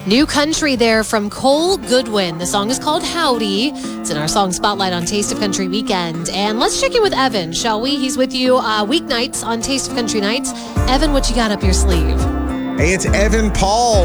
New country there from Cole Goodwin. The song is called Howdy. It's in our song spotlight on Taste of Country Weekend. And let's check in with Evan, shall we? He's with you weeknights on Taste of Country Nights. Evan, what you got up your sleeve? Hey, it's Evan Paul